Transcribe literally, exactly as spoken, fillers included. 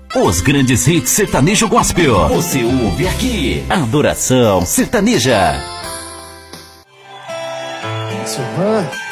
Os grandes hits sertanejo gospel. Você ouve aqui. Adoração Sertaneja. Silvan.